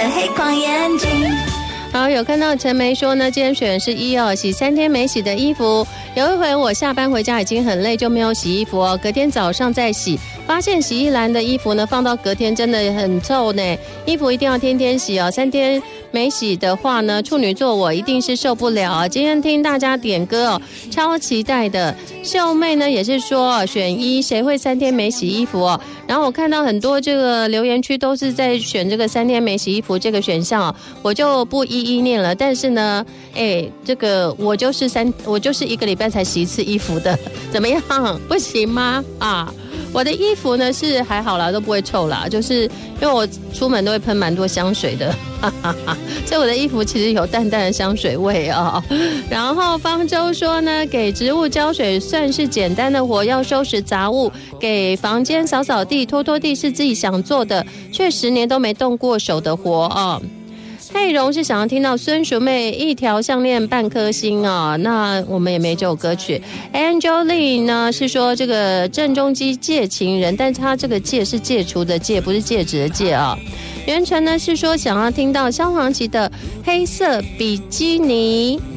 黑框眼镜。 好，有看到陈梅说呢，今天选是1哦，洗3天没洗的衣服。有一回我下班回家已经很累，就没有洗衣服哦，隔天早上再洗，发现洗衣篮的衣服呢，放到隔天真的很臭呢。衣服一定要天天洗哦，3天没洗的话呢，处女座我一定是受不了啊。今天听大家点歌哦，超期待的。秀妹呢也是说选1，谁会3天没洗衣服哦？然后我看到很多这个留言区都是在选这个3天没洗衣服这个选项哦，我就不一一念了。但是呢，这个我就是1个礼拜才洗一次衣服的，怎么样？不行吗？啊，我的衣服呢是还好啦，都不会臭啦，就是因为我出门都会喷蛮多香水的，所以我的衣服其实有淡淡的香水味哦。然后方舟说呢，给植物浇水算是简单的活，要收拾杂物，给房间扫扫地、拖拖地是自己想做的，却10年都没动过手的活哦。内容是想要听到孙淑妹一条项链半颗星哦，那我们也没这首歌曲。Angeline 呢是说这个郑中基戒情人，但是他这个戒是戒除的戒，不是戒指的戒啊。袁成呢是说想要听到萧煌奇的黑色比基尼。